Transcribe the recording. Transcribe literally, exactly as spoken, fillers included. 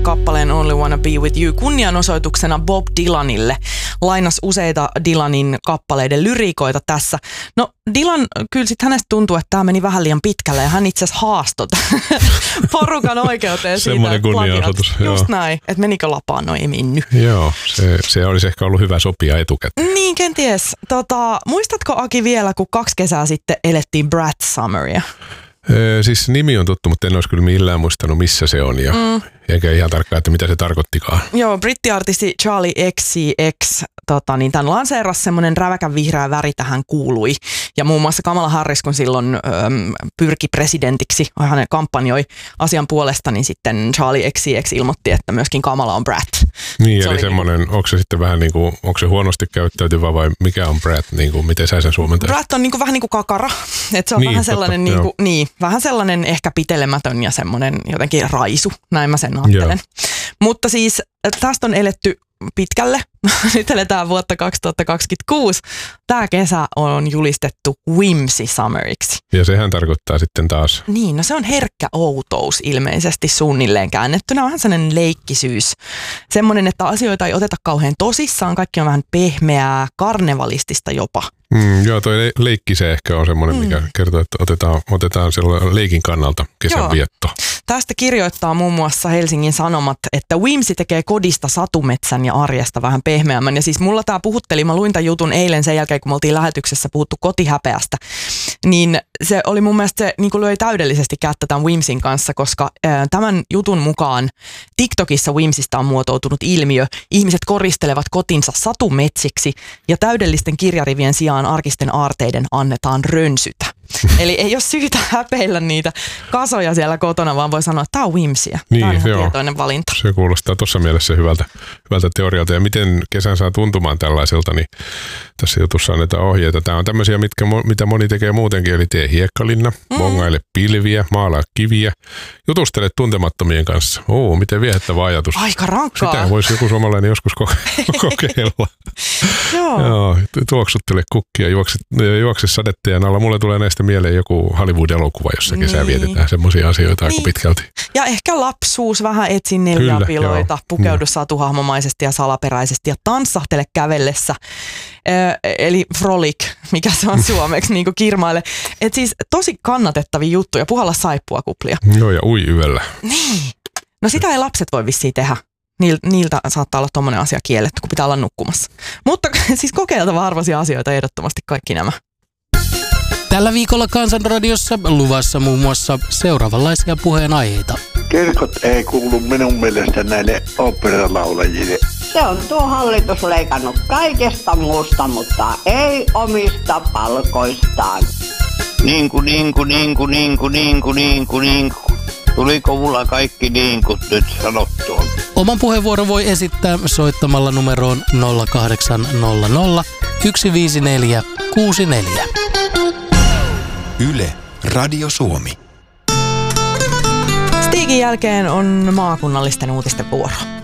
kappaleen Only Wanna Be With You kunnianosoituksena Bob Dylanille. Lainas useita Dylanin kappaleiden lyriikoita tässä. No Dylan, kyllä sitten hänestä tuntuu, että tämä meni vähän liian pitkälle ja hän itse asiassa haastoi porukan oikeuteen siitä. Semmoinen kunnianosoitus. Just näin, että menikö lapaan, no ei mennyt. Joo, se, se olisi ehkä ollut hyvä sopia etukäteen. Niin, kenties. Tota, muistatko Aki vielä, kun kaksi kesää sitten elettiin Brat Summeria? Öö, siis nimi on tuttu, mutta en olisi kyllä millään muistanut, missä se on ja mm. eikä ihan tarkkaan, että mitä se tarkoittikaan. Joo, brittiartisti Charlie X C X, tota, niin tämän lanseerasi semmoinen räväkän vihreä väri tähän kuului. Ja muun muassa Kamala Harris, kun silloin öm, pyrki presidentiksi, hän kampanjoi asian puolesta, niin sitten Charlie X C X ilmoitti, että myöskin Kamala on brat. Niin, se eli semmoinen, niin, onko se sitten vähän niin kuin, onko se huonosti käyttäytyvä vai mikä on brat, niin kuin, miten sä sen suomentaa? Brat on niin kuin, vähän niin kuin kakara, että se on niin, vähän sellainen, totta, niin kuin, niin, vähän sellainen ehkä pitelemätön ja semmoinen jotenkin raisu, näin mä sen ajattelen. Mutta siis tästä on eletty pitkälle. Nyt eletään vuotta kaksituhattakaksikymmentäkuusi. Tämä kesä on julistettu Whimsy Summeriksi. Ja sehän tarkoittaa sitten taas... Niin, no se on herkkä outous ilmeisesti suunnilleen käännettynä. Vähän sellainen leikkisyys. Semmoinen, että asioita ei oteta kauhean tosissaan. Kaikki on vähän pehmeää, karnevalistista jopa. Mm, joo, toi leikki se ehkä on semmoinen, mm. mikä kertoo, että otetaan, otetaan sellainen leikin kannalta kesän vietto. Tästä kirjoittaa muun muassa Helsingin Sanomat, että Whimsy tekee kodista satumetsän ja arjesta vähän pehmeämmän. Ja siis mulla tää puhutteli, mä luin tämän jutun eilen sen jälkeen, kun me oltiin lähetyksessä puhuttu kotihäpeästä. Niin se oli mun mielestä, se niin kuin löi täydellisesti kättä tämän Whimsyn kanssa, koska ää, tämän jutun mukaan TikTokissa Whimsystä on muotoutunut ilmiö. Ihmiset koristelevat kotinsa satumetsiksi ja täydellisten kirjarivien sijaan arkisten aarteiden annetaan rönsytä. Eli ei ole syytä häpeillä niitä kasoja siellä kotona, vaan voi sanoa, että tämä on Whimsyä. Niin, tämä on ihan joo, tietoinen valinta. Se kuulostaa tuossa mielessä hyvältä, hyvältä teorialta. Ja miten kesän saa tuntumaan tällaiselta, niin tässä jutussa annetaan ohjeita. Tämä on tämmöisiä, mitkä, mitä moni tekee muutenkin, eli tee hiekkalinna, mm. bongaile pilviä, maalaa kiviä, jutustele tuntemattomien kanssa. Oo, miten viehättävä ajatus. Aika rankkaa. Sitä voisi joku suomalainen joskus kokeilla. Joo. Joo, tuoksuttele kukkia, juokse, juokse sadettajan alla. Mulle tulee näistä mieleen joku Hollywood-elokuva, jossa kesää niin. vietetään semmoisia asioita niin. aika pitkälti. Ja ehkä lapsuus, vähän etsin neljapiloita, pukeudu satuhahmomaisesti ja salaperäisesti ja tanssahtele kävellessä. Ö, eli frolic, mikä se on suomeksi, niin kuin kirmaille. Et siis tosi kannatettavia juttuja, puhalla saippua kuplia. Joo, ja ui yöllä. Niin. No sitä ei lapset voi vissiin tehdä. Niiltä saattaa olla tommonen asia kielletty, kun pitää olla nukkumassa. Mutta siis kokeiltava arvoisia asioita ehdottomasti kaikki nämä. Tällä viikolla Kansanradiossa luvassa muun muassa seuraavanlaisia puheenaiheita. Kirkot ei kuulu minun mielestä näille oopperalaulajille. Se on tuo hallitus leikannut kaikesta muusta, mutta ei omista palkoistaan. Niinku, niinku, niinku, niinku, niinku, niinku, niinku. Tuliko mulla kaikki niinkut nyt sanottua? Oman puheenvuoron voi esittää soittamalla numeroon nolla kahdeksan nolla nolla yksi viisi neljä kuusi neljä. Yle, Radio Suomi. Stigin jälkeen on maakunnallisten uutisten vuoro.